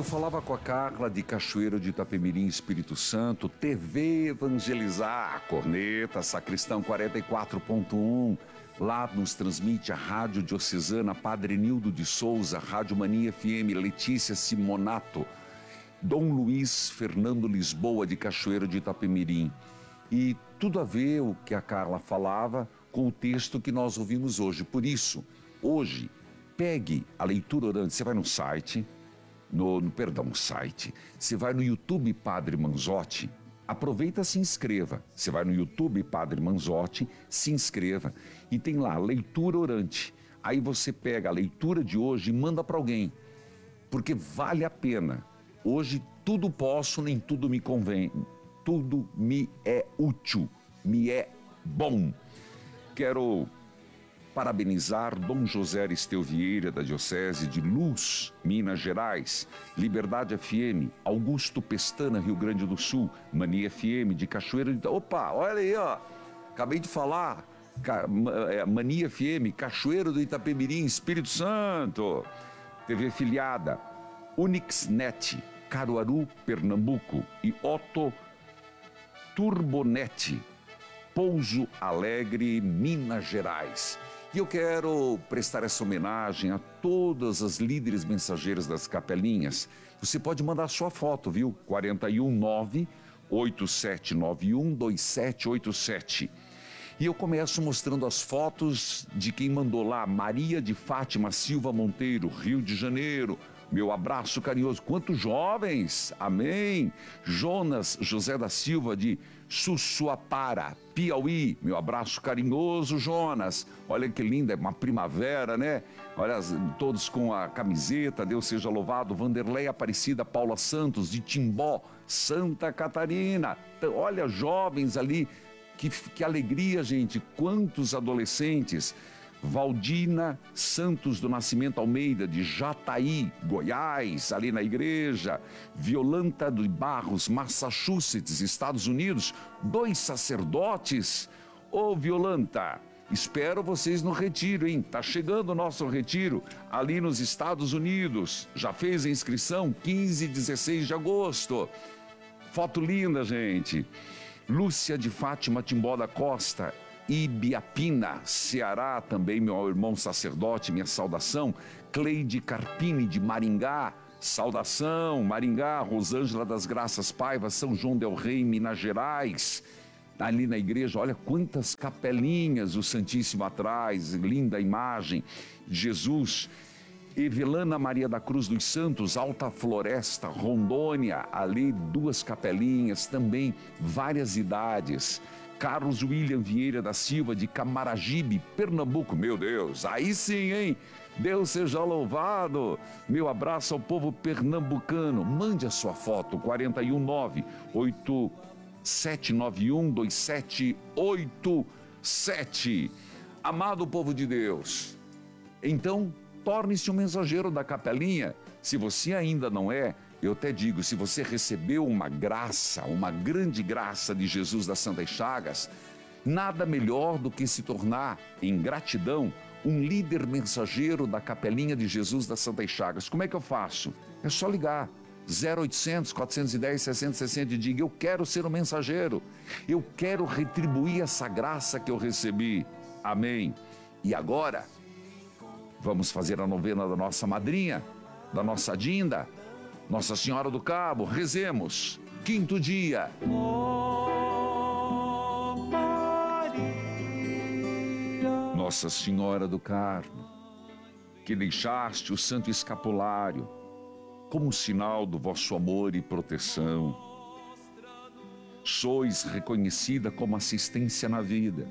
falava com a Carla de Cachoeiro de Itapemirim, Espírito Santo, TV Evangelizar, Corneta, Sacristão 44.1. Lá nos transmite a Rádio Diocesana Padre Nildo de Souza, Rádio Mania FM, Letícia Simonato, Dom Luiz Fernando Lisboa de Cachoeiro de Itapemirim. E tudo a ver o que a Carla falava com o texto que nós ouvimos hoje. Por isso, hoje, pegue a leitura orante. Você vai no site, você vai no YouTube Padre Manzotti, aproveita, se inscreva. Você vai no YouTube Padre Manzotti, se inscreva e tem lá leitura orante. Aí você pega a leitura de hoje e manda para alguém, porque vale a pena. Hoje tudo posso, nem tudo me convém. Tudo me é útil, me é bom. Quero parabenizar Dom José Aristeu Vieira, da Diocese de Luz, Minas Gerais, Liberdade FM, Augusto Pestana, Rio Grande do Sul, Mania FM de Cachoeira de... Opa, olha aí, ó, acabei de falar, Mania FM, Cachoeiro do Itapemirim, Espírito Santo, TV filiada, Unixnet, Caruaru, Pernambuco, e Otto Turbonet, Pouso Alegre, Minas Gerais. E eu quero prestar essa homenagem a todas as líderes mensageiras das capelinhas. Você pode mandar sua foto, viu? 419-8791-2787. E eu começo mostrando as fotos de quem mandou lá. Maria de Fátima Silva Monteiro, Rio de Janeiro. Meu abraço carinhoso. Quantos jovens? Amém. Jonas José da Silva de Sussuapara, Piauí. Meu abraço carinhoso, Jonas. Olha que linda, é uma primavera, né? Olha, todos com a camiseta, Deus seja louvado. Vanderlei Aparecida Paula Santos de Timbó, Santa Catarina. Olha, jovens ali. Que alegria, gente. Quantos adolescentes. Valdina Santos do Nascimento Almeida, de Jataí, Goiás, ali na igreja. Violanta de Barros, Massachusetts, Estados Unidos. 2 sacerdotes. Ô, Violanta, espero vocês no retiro, hein? Tá chegando o nosso retiro ali nos Estados Unidos. Já fez a inscrição? 15 e 16 de agosto. Foto linda, gente. Lúcia de Fátima Timbó da Costa, Ibiapina, Ceará, também meu irmão sacerdote, minha saudação. Cleide Carpini de Maringá, saudação, Maringá. Rosângela das Graças Paiva, São João del Rei, Minas Gerais. Ali na igreja, olha quantas capelinhas o Santíssimo atrás, linda imagem. Jesus. Evelana Maria da Cruz dos Santos, Alta Floresta, Rondônia, ali 2 capelinhas, também várias idades. Carlos William Vieira da Silva, de Camaragibe, Pernambuco. Meu Deus, aí sim, hein? Deus seja louvado. Meu abraço ao povo pernambucano. Mande a sua foto, 419-8791-2787. Amado povo de Deus, então torne-se um mensageiro da capelinha. Se você ainda não é, eu até digo, se você recebeu uma graça, uma grande graça de Jesus das Santas Chagas, nada melhor do que se tornar, em gratidão, um líder mensageiro da capelinha de Jesus das Santas Chagas. Como é que eu faço? É só ligar 0800 410 6060 e diga: eu quero ser um mensageiro, eu quero retribuir essa graça que eu recebi. Amém. E agora vamos fazer a novena da nossa madrinha, da nossa Dinda, Nossa Senhora do Cabo. Rezemos. 5º dia. Oh, Maria. Nossa Senhora do Carmo, que deixaste o Santo Escapulário como sinal do vosso amor e proteção, sois reconhecida como assistência na vida,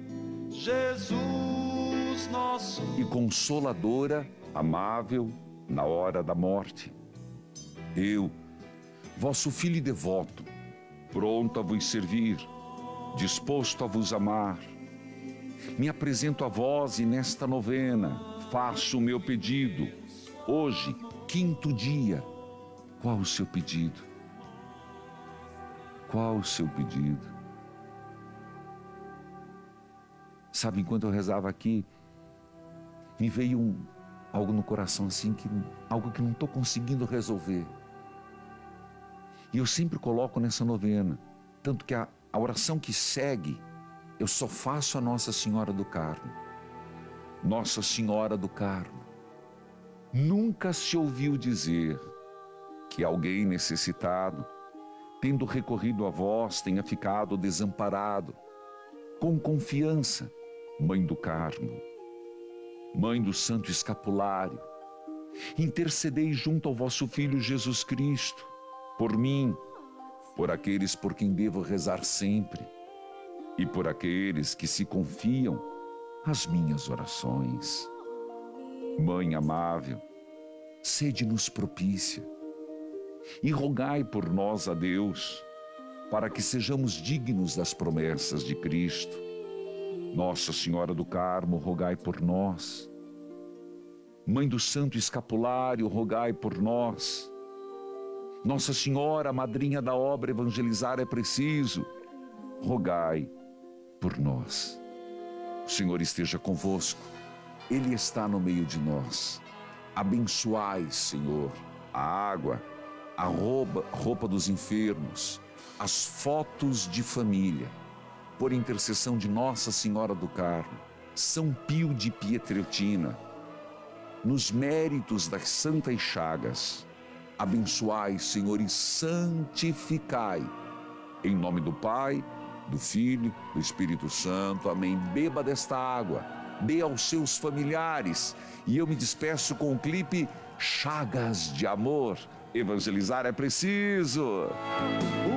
Jesus nosso e consoladora, amável na hora da morte. Eu, vosso filho devoto, pronto a vos servir, disposto a vos amar, me apresento a vós e nesta novena faço o meu pedido. Hoje, 5º dia. Qual o seu pedido? Qual o seu pedido? Sabe, enquanto eu rezava aqui, me veio algo no coração assim, algo que não estou conseguindo resolver. E eu sempre coloco nessa novena. Tanto que a oração que segue, eu só faço a Nossa Senhora do Carmo. Nossa Senhora do Carmo. Nunca se ouviu dizer que alguém necessitado, tendo recorrido a vós, tenha ficado desamparado. Com confiança, Mãe do Carmo, Mãe do Santo Escapulário, intercedei junto ao vosso Filho Jesus Cristo, por mim, por aqueles por quem devo rezar sempre e por aqueles que se confiam às minhas orações. Mãe amável, sede-nos propícia e rogai por nós a Deus, para que sejamos dignos das promessas de Cristo. Nossa Senhora do Carmo, rogai por nós. Mãe do Santo Escapulário, rogai por nós. Nossa Senhora, madrinha da obra Evangelizar é Preciso, rogai por nós. O Senhor esteja convosco, Ele está no meio de nós. Abençoai, Senhor, a água, a roupa dos enfermos, as fotos de família, por intercessão de Nossa Senhora do Carmo, São Pio de Pietrelcina, nos méritos das Santas Chagas. Abençoai, Senhor, e santificai. Em nome do Pai, do Filho, do Espírito Santo. Amém. Beba desta água, dê aos seus familiares. E eu me despeço com o clipe Chagas de Amor. Evangelizar é preciso.